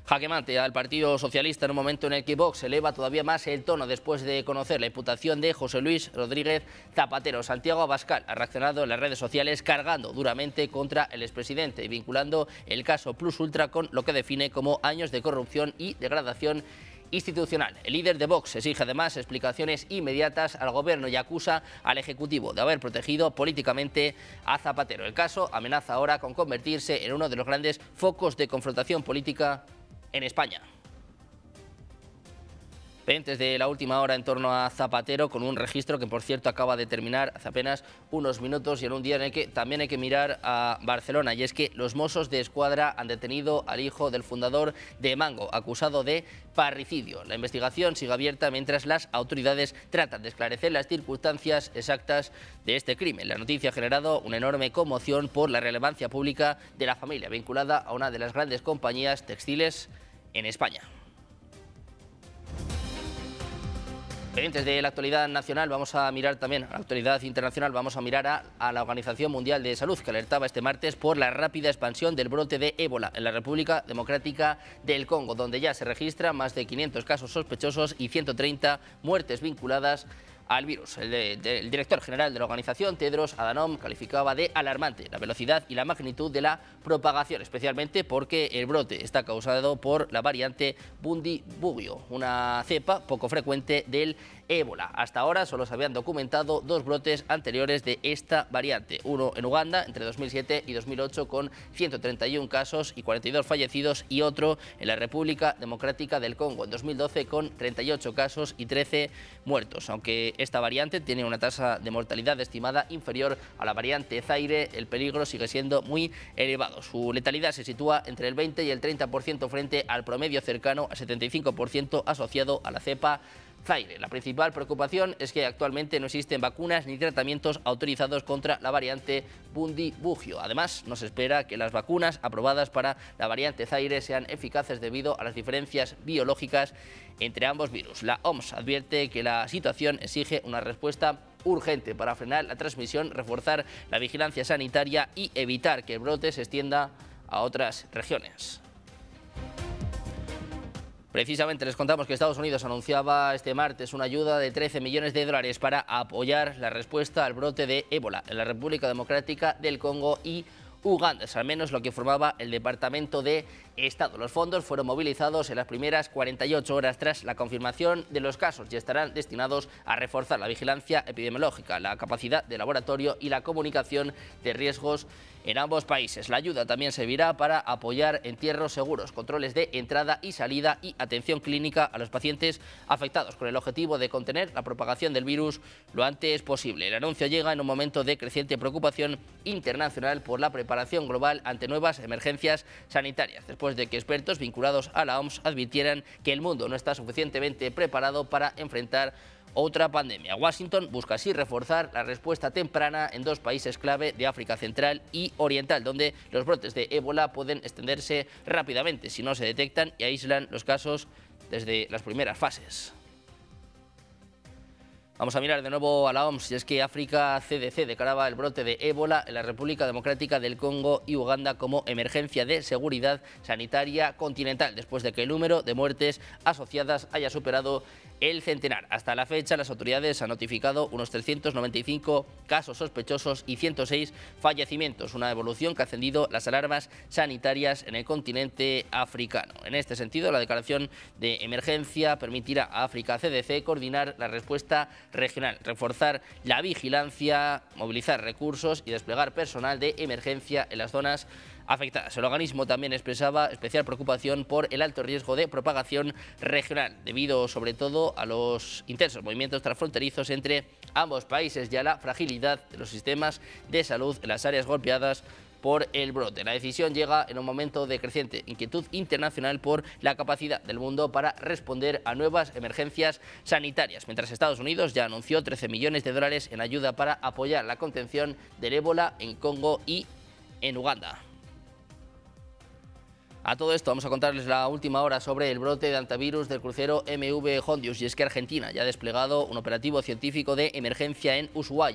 Jaque mate al Partido Socialista en un momento en el que Vox eleva todavía más el tono después de conocer la imputación de José Luis Rodríguez Zapatero. Santiago Abascal ha reaccionado en las redes sociales cargando duramente contra el expresidente y vinculando el caso Plus Ultra con lo que define como años de corrupción y degradación institucional. El líder de Vox exige además explicaciones inmediatas al gobierno y acusa al Ejecutivo de haber protegido políticamente a Zapatero. El caso amenaza ahora con convertirse en uno de los grandes focos de confrontación política en España. Pendientes de la última hora en torno a Zapatero, con un registro que, por cierto, acaba de terminar hace apenas unos minutos y en un día en el que también hay que mirar a Barcelona. Y es que los Mossos de Escuadra han detenido al hijo del fundador de Mango, acusado de parricidio. La investigación sigue abierta mientras las autoridades tratan de esclarecer las circunstancias exactas de este crimen. La noticia ha generado una enorme conmoción por la relevancia pública de la familia, vinculada a una de las grandes compañías textiles en España. Pendientes de la actualidad nacional, vamos a mirar también a la actualidad internacional, vamos a mirar a la Organización Mundial de Salud, que alertaba este martes por la rápida expansión del brote de ébola en la República Democrática del Congo, donde ya se registran más de 500 casos sospechosos y 130 muertes vinculadas al virus. El director general de la organización, Tedros Adhanom, calificaba de alarmante la velocidad y la magnitud de la propagación, especialmente porque el brote está causado por la variante Bundibugyo, una cepa poco frecuente del ébola. Hasta ahora solo se habían documentado 2 brotes anteriores de esta variante, uno en Uganda entre 2007 y 2008 con 131 casos y 42 fallecidos y otro en la República Democrática del Congo en 2012 con 38 casos y 13 muertos. Aunque esta variante tiene una tasa de mortalidad estimada inferior a la variante Zaire, el peligro sigue siendo muy elevado. Su letalidad se sitúa entre el 20 y el 30% frente al promedio cercano al 75% asociado a la cepa Zaire. La principal preocupación es que actualmente no existen vacunas ni tratamientos autorizados contra la variante Bundibugyo. Además, no se espera que las vacunas aprobadas para la variante Zaire sean eficaces debido a las diferencias biológicas entre ambos virus. La OMS advierte que la situación exige una respuesta urgente para frenar la transmisión, reforzar la vigilancia sanitaria y evitar que el brote se extienda a otras regiones. Precisamente les contamos que Estados Unidos anunciaba este martes una ayuda de 13 millones de dólares para apoyar la respuesta al brote de ébola en la República Democrática del Congo y Uganda. Es al menos lo que informaba el Departamento de Estado. Los fondos fueron movilizados en las primeras 48 horas tras la confirmación de los casos y estarán destinados a reforzar la vigilancia epidemiológica, la capacidad de laboratorio y la comunicación de riesgos en ambos países. La ayuda también servirá para apoyar entierros seguros, controles de entrada y salida y atención clínica a los pacientes afectados, con el objetivo de contener la propagación del virus lo antes posible. El anuncio llega en un momento de creciente preocupación internacional por la preparación global ante nuevas emergencias sanitarias, después de que expertos vinculados a la OMS advirtieran que el mundo no está suficientemente preparado para enfrentar otra pandemia. Washington busca así reforzar la respuesta temprana en 2 países clave de África Central y Oriental, donde los brotes de ébola pueden extenderse rápidamente si no se detectan y aíslan los casos desde las primeras fases. Vamos a mirar de nuevo a la OMS, y es que África CDC declaraba el brote de ébola en la República Democrática del Congo y Uganda como emergencia de seguridad sanitaria continental, después de que el número de muertes asociadas haya superado el centenar. Hasta la fecha, las autoridades han notificado unos 395 casos sospechosos y 106 fallecimientos, una evolución que ha encendido las alarmas sanitarias en el continente africano. En este sentido, la declaración de emergencia permitirá a África CDC coordinar la respuesta regional, reforzar la vigilancia, movilizar recursos y desplegar personal de emergencia en las zonas afectadas. El organismo también expresaba especial preocupación por el alto riesgo de propagación regional, debido sobre todo a los intensos movimientos transfronterizos entre ambos países y a la fragilidad de los sistemas de salud en las áreas golpeadas por el brote. La decisión llega en un momento de creciente inquietud internacional por la capacidad del mundo para responder a nuevas emergencias sanitarias, mientras Estados Unidos ya anunció 13 millones de dólares en ayuda para apoyar la contención del ébola en Congo y en Uganda. A todo esto vamos a contarles la última hora sobre el brote de hantavirus del crucero MV Hondius, y es que Argentina ya ha desplegado un operativo científico de emergencia en Ushuaia.